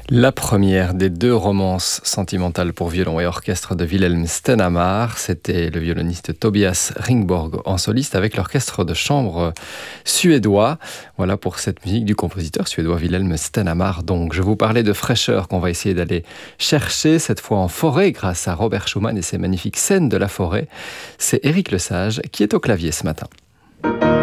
La première des deux romances sentimentales pour violon et orchestre de Wilhelm Stenhammar, c'était le violoniste Tobias Ringborg en soliste avec l'orchestre de chambre suédois. Voilà pour cette musique du compositeur suédois Wilhelm Stenhammar. Donc, je vous parlais de fraîcheur qu'on va essayer d'aller chercher cette fois en forêt grâce à Robert Schumann et ses magnifiques scènes de la forêt. C'est Éric Lesage qui est au clavier ce matin.